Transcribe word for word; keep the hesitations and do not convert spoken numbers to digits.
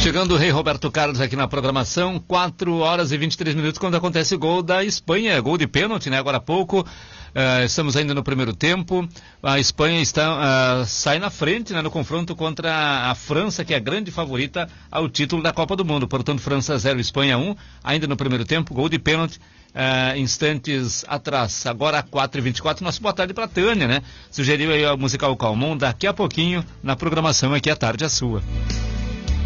Chegando o Rei Roberto Carlos aqui na programação, quatro horas e vinte e três minutos, quando acontece o gol da Espanha, gol de pênalti, né? Agora há pouco, uh, estamos ainda no primeiro tempo, a Espanha está, uh, sai na frente, né, no confronto contra a França, que é a grande favorita ao título da Copa do Mundo. Portanto, França zero, Espanha um, ainda no primeiro tempo, gol de pênalti, uh, instantes atrás. Agora quatro e vinte e quatro, nosso boa tarde para a Tânia, né? Sugeriu aí o musical Calmon, daqui a pouquinho, na programação aqui, a tarde é sua.